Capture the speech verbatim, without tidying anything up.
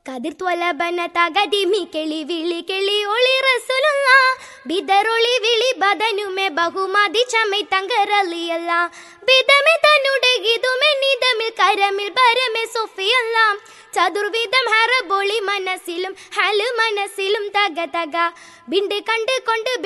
കതിർ ത്വലബന തകദിമി കിളി വിളി കിളി ഒളി റസൂലുള്ള ബിദറൊളി വിളി ബദനുമെ ബഹുമതി ചമൈ തങ്കറലിയല്ല ബിദമെ തന്നുടെ ഗിതുമെ നിദമിൽ കരമിൽ ബരമെ സൊഫിയല്ല ചതുർവിധം ഹറബൊളി മനസ്സിലും ഹല് മനസ്സിലും തക തക ബിണ്ട് കണ്ട് കൊണ്ട്